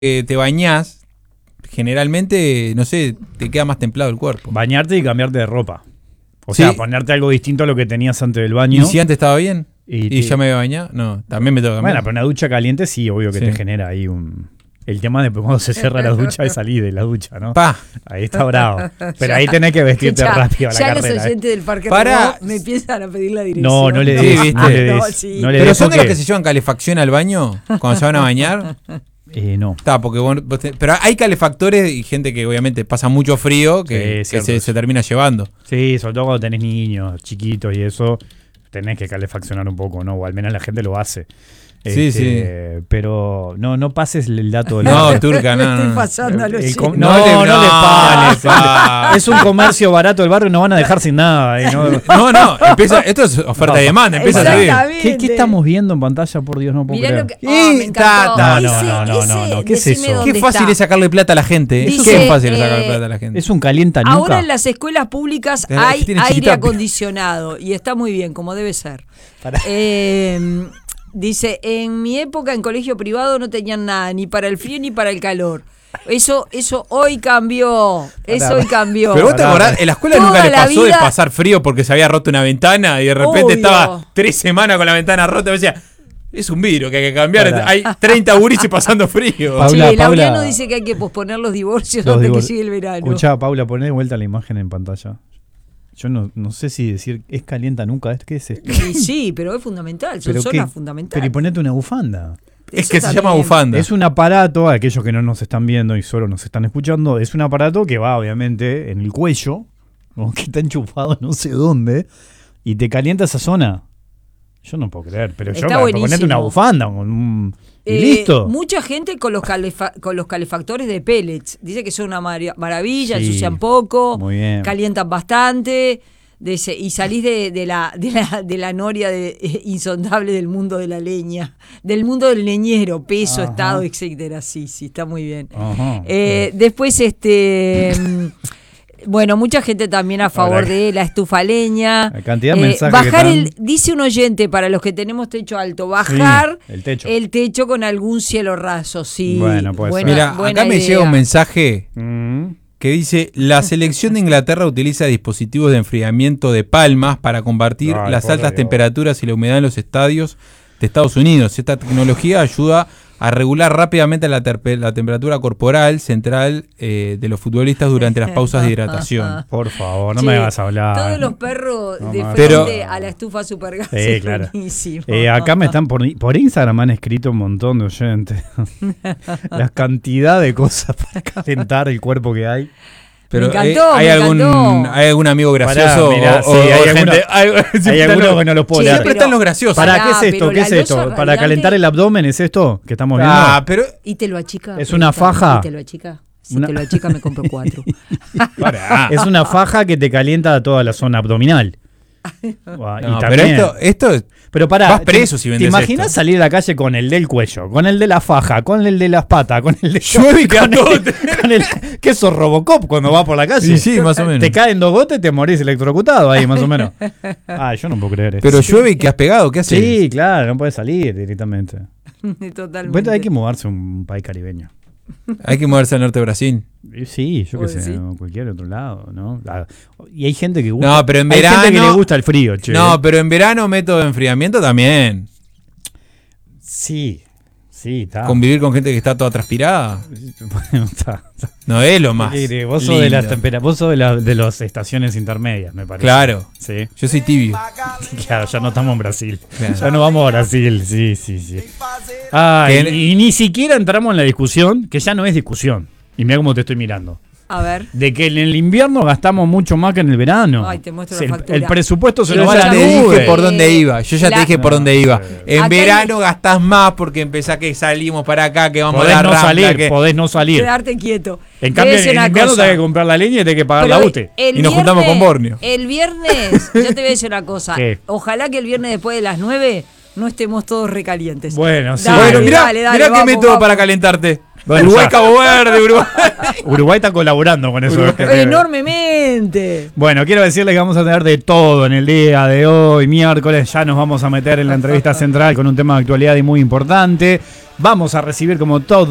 te bañás, generalmente, no sé, te queda más templado el cuerpo. Bañarte y cambiarte de ropa. O sea, ponerte algo distinto a lo que tenías antes del baño. ¿Y si antes estaba bien? ¿Y ya me había bañado? No, también me tengo que cambiar. Bueno, pero una ducha caliente sí, obvio que te genera ahí un... El tema de cuando se cierra la ducha es salir de la ducha, ¿no? Ahí está bravo. Pero ahí tenés que vestirte rápido a la carrera. Ya los oyentes del Parque me empiezan a pedir la dirección. No le des. No le ¿Pero des son de los que se llevan calefacción al baño cuando se van a bañar? No. Está, porque pero hay calefactores y gente que obviamente pasa mucho frío que se termina llevando. Sí, sobre todo cuando tenés niños chiquitos y eso, tenés que calefaccionar un poco, ¿no? O al menos la gente lo hace. Sí. Pero no pases el dato del No, Turca, no. Estoy pasando a los chicos. No le pares. Es un comercio barato del barrio, no van a dejar sin nada. No, esto es oferta y demanda, empieza a subir. ¿Qué estamos viendo en pantalla? Por Dios, no puedo creer. Me encantó. No, ¿qué es eso? Qué fácil es sacarle plata a la gente. Qué fácil es sacarle plata a la gente. Es un calienta nunca. Ahora en las escuelas públicas hay aire acondicionado y está muy bien, como debe ser. Dice, en mi época en colegio privado no tenían nada, ni para el frío ni para el calor. Eso hoy cambió. Hoy cambió. Pero vos te acordás, en la escuela nunca le pasó de pasar frío porque se había roto una ventana y de repente estaba 3 semanas con la ventana rota y decía, es un virus que hay que cambiar. Hay 30 gurises pasando frío. Laureano dice que hay que posponer los divorcios antes que llegue el verano. Escuchá, Paula, poné de vuelta la imagen en pantalla. Yo no sé si decir es calienta nunca. ¿Qué es esto? Sí, pero es fundamental. Son zonas fundamentales. Pero y ponete una bufanda. Es que se llama bufanda. Es un aparato, aquellos que no nos están viendo y solo nos están escuchando, es un aparato que va obviamente en el cuello, o que está enchufado no sé dónde, y te calienta esa zona. Yo no puedo creer, pero ponete una bufanda y listo. Mucha gente con los calefactores de pellets. Dice que son una maravilla, ensucian poco, calientan bastante. Y salís de la noria insondable del mundo de la leña, del mundo del leñero, peso, estado, etcétera. Sí, está muy bien. Después, bueno, mucha gente también a favor de la estufa a leña. La cantidad de mensajes bajar dice un oyente, para los que tenemos techo alto, bajar el techo con algún cielo raso. Sí. Bueno, pues mira, acá me llega un mensaje que dice, la selección de Inglaterra utiliza dispositivos de enfriamiento de palmas para combatir las altas temperaturas y la humedad en los estadios de Estados Unidos. Esta tecnología ayuda a regular rápidamente la temperatura corporal central de los futbolistas durante las pausas de hidratación. Por favor, no me hagas hablar. Todos los perros de frente a la estufa supergas. Sí, claro. Acá me están por Instagram me han escrito un montón de oyentes. La cantidad de cosas para calentar el cuerpo que hay. Pero me encantó, ¿hay algún amigo gracioso? Hay algunos que no los puedo leer. Siempre están los graciosos. ¿Qué es esto? ¿Para calentar el abdomen es esto que estamos viendo? Pero y te lo achica. Es una faja. Y te lo achica. Si te lo achica me compro 4. Es una faja que te calienta toda la zona abdominal. Pero esto pero pará, vas preso si vendes. ¿Te imaginas salir a la calle con el del cuello, con el de la faja, con el de las patas, con el de llueve y con el que sos Robocop cuando vas por la calle? Sí, más o menos. Te caen 2 gotas y te morís electrocutado ahí, más o menos. Yo no puedo creer eso. Pero llueve y que has pegado, ¿qué haces? Sí, claro, no puedes salir directamente. Totalmente. Bueno, hay que mudarse a un país caribeño. Hay que moverse al norte de Brasil. Sí, yo qué sé, cualquier otro lado, ¿no? Y hay gente que gusta. No, pero en verano. Hay gente que le gusta el frío, che. No, pero en verano método de enfriamiento también. Sí, está. Convivir con gente que está toda transpirada. Bueno, está. No es lo más. Vos sos de las vos sos de las estaciones intermedias, me parece. Claro. Sí. Yo soy tibio. Claro, ya no estamos en Brasil. Claro. Ya no vamos a Brasil. Sí. Y ni siquiera entramos en la discusión, que ya no es discusión. Y mira cómo te estoy mirando. A ver. De que en el invierno gastamos mucho más que en el verano. Ay, te muestro la factura. El presupuesto se nos va a la nube. Yo ya te dije por dónde iba. En verano gastás más porque empezás que salimos para acá, que vamos a dar Podés no salir. Quedarte quieto. En cambio, en invierno tenés que comprar la leña y tenés que pagar la UTE. Y nos juntamos con Borneo. El viernes, yo te voy a decir una cosa. ¿Qué? Ojalá que el viernes después de las 9 no estemos todos recalientes. Bueno, sí. Mirá qué método para calentarte. Bueno, Uruguay, Cabo Verde, Uruguay está colaborando con eso. Enormemente. Bueno, quiero decirles que vamos a tener de todo en el día de hoy, miércoles. Ya nos vamos a meter en la entrevista central con un tema de actualidad y muy importante. Vamos a recibir como todo